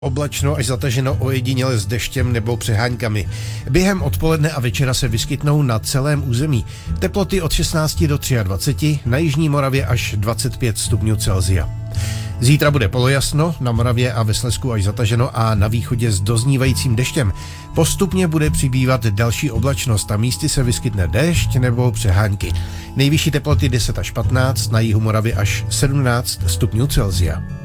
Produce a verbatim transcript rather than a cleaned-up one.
Oblačno až zataženo ojediněle s deštěm nebo přeháňkami. Během odpoledne a večera se vyskytnou na celém území. Teploty od šestnáct do dvaceti tři, na jižní Moravě až dvacet pět stupňů Celsia. Zítra bude polojasno, na Moravě a ve Slezsku až zataženo a na východě s doznívajícím deštěm. Postupně bude přibývat další oblačnost a místy se vyskytne déšť nebo přehánky. Nejvyšší teploty deset až patnáct, na jihu Moravy až sedmnáct stupňů Celsia.